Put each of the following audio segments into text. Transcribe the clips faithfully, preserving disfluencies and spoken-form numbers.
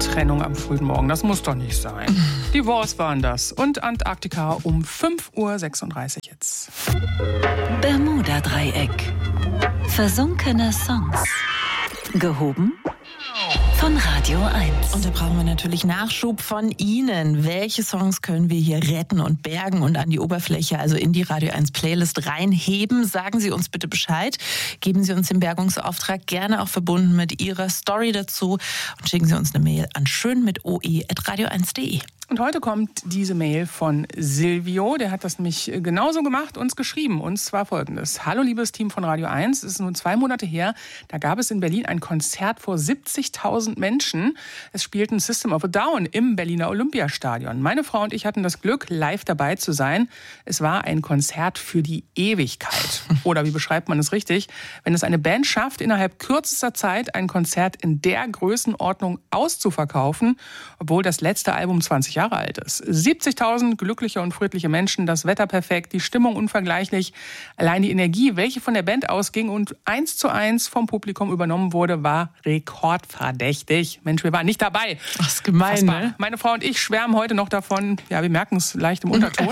Trennung am frühen Morgen. Das muss doch nicht sein. Die Wars waren das. Und Antarktika um fünf Uhr sechsunddreißig jetzt. Bermuda-Dreieck. Versunkene Songs. Gehoben von Radio eins. Und da brauchen wir natürlich Nachschub von Ihnen. Welche Songs können wir hier retten und bergen und an die Oberfläche, also in die Radio eins Playlist reinheben? Sagen Sie uns bitte Bescheid. Geben Sie uns den Bergungsauftrag, gerne auch verbunden mit Ihrer Story dazu. Und schicken Sie uns eine Mail an schön mit oe at radio eins punkt de. Und heute kommt diese Mail von Silvio. Der hat das nämlich genauso gemacht, uns geschrieben. Und zwar folgendes. Hallo liebes Team von Radio eins. Es ist nun zwei Monate her. Da gab es in Berlin ein Konzert vor siebzigtausend Menschen. Es spielten System of a Down im Berliner Olympiastadion. Meine Frau und ich hatten das Glück, live dabei zu sein. Es war ein Konzert für die Ewigkeit. Oder wie beschreibt man es richtig? Wenn es eine Band schafft, innerhalb kürzester Zeit ein Konzert in der Größenordnung auszuverkaufen, obwohl das letzte Album zwanzig Jahre alt ist. siebzigtausend glückliche und friedliche Menschen, das Wetter perfekt, die Stimmung unvergleichlich. Allein die Energie, welche von der Band ausging und eins zu eins vom Publikum übernommen wurde, war rekordverdächtig. Mensch, wir waren nicht dabei. Das ist gemein, ne? Meine Frau und ich schwärmen heute noch davon, ja, wir merken es leicht im Unterton.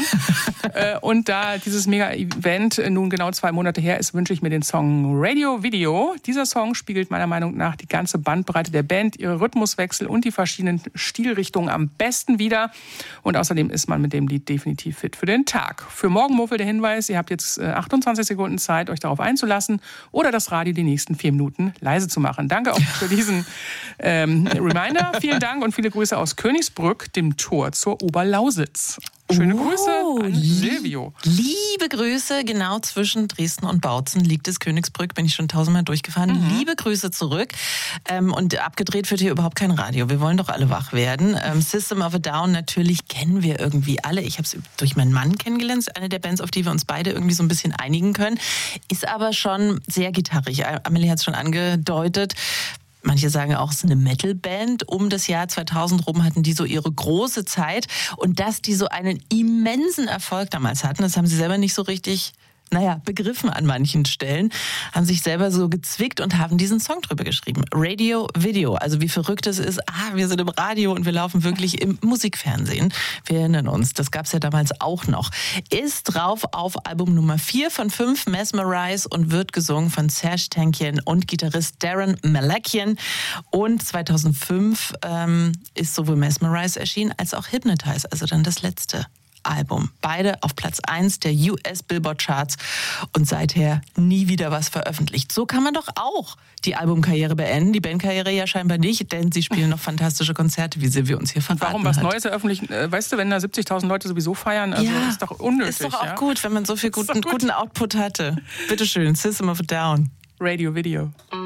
Und da dieses Mega-Event nun genau zwei Monate her ist, wünsche ich mir den Song Radio Video. Dieser Song spiegelt meiner Meinung nach die ganze Bandbreite der Band, ihre Rhythmuswechsel und die verschiedenen Stilrichtungen am besten wieder. Und außerdem ist man mit dem Lied definitiv fit für den Tag. Für morgen Muffel der Hinweis, ihr habt jetzt achtundzwanzig Sekunden Zeit, euch darauf einzulassen oder das Radio die nächsten vier Minuten leise zu machen. Danke auch für diesen ähm, Reminder. Vielen Dank und viele Grüße aus Königsbrück, dem Tor zur Oberlausitz. Schöne oh, Grüße an Silvio. Liebe Grüße, genau zwischen Dresden und Bautzen liegt es, Königsbrück, bin ich schon tausendmal durchgefahren. Mhm. Liebe Grüße zurück. Ähm, und abgedreht wird hier überhaupt kein Radio. Wir wollen doch alle wach werden. Ähm, System of a Down, natürlich kennen wir irgendwie alle. Ich habe es durch meinen Mann kennengelernt, eine der Bands, auf die wir uns beide irgendwie so ein bisschen einigen können. Ist aber schon sehr gitarrig. Amelie hat es schon angedeutet. Manche sagen auch, es ist eine Metal-Band. Um das Jahr zweitausend rum hatten die so ihre große Zeit. Und dass die so einen immensen Erfolg damals hatten, das haben sie selber nicht so richtig, naja, begriffen an manchen Stellen, haben sich selber so gezwickt und haben diesen Song drüber geschrieben. Radio Video, also wie verrückt es ist, ah, wir sind im Radio und wir laufen wirklich im Musikfernsehen. Wir erinnern uns, das gab es ja damals auch noch. Ist drauf auf Album Nummer vier von fünf, Mesmerize, und wird gesungen von Serj Tankian und Gitarrist Darren Malakian. Und zweitausendfünf ähm, ist sowohl Mesmerize erschienen als auch Hypnotize, also dann das letzte Album. Beide auf Platz eins der U S Billboard Charts und seither nie wieder was veröffentlicht. So kann man doch auch die Albumkarriere beenden. Die Bandkarriere ja scheinbar nicht, denn sie spielen noch fantastische Konzerte, wie Silvio uns hier verraten hat. Warum was Neues veröffentlichen? Weißt du, wenn da siebzigtausend Leute sowieso feiern, also ja, ist doch unnötig. Ist doch auch ja? gut, wenn man so viel guten, guten Output hatte. Bitteschön, System of a Down. Radio Video.